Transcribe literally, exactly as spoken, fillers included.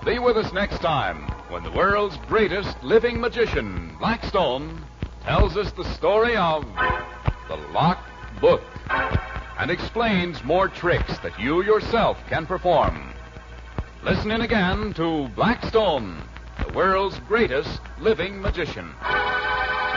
Be with us next time when the world's greatest living magician, Blackstone, tells us the story of the Locked Book and explains more tricks that you yourself can perform. Listen in again to Blackstone, the world's greatest living magician.